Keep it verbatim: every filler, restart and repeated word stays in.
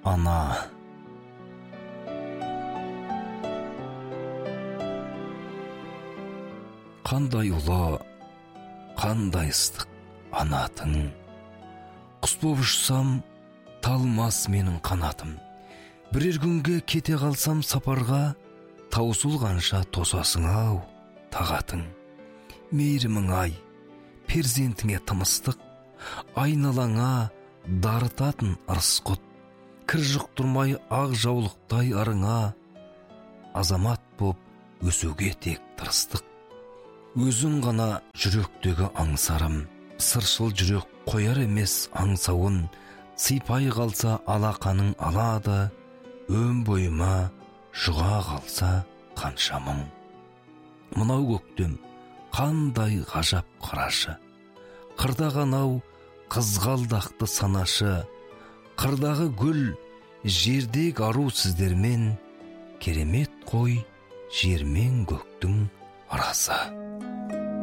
ана. Қандай ұлы, қандай ыстық анатың. Құс боп ұшсам, талмас менің қанатым. Бірер күнге кете қалсам сапарға, таусылғанша тосасың ау тағатың. Мейірімің ай, перзентіңе тымыстық, айналаңа дарытатын ырыс құт. Кір жұқтырмай ақ жаулықтай арыңа, азамат боп өсуге тек тырыстық. Өзің ғана жүректегі аңсарым, сыршыл жүрек қояр емес аңсауын. Сипай қалса алақаның алады, өн бойыма жұға қалса қаншамың. Мынау көктем қандай ғажап қарашы, қырдаған ау қызғалдақты санашы. Қырдағы гүл жердегі ару сіздермен, керемет қой жер мен көктің арасы.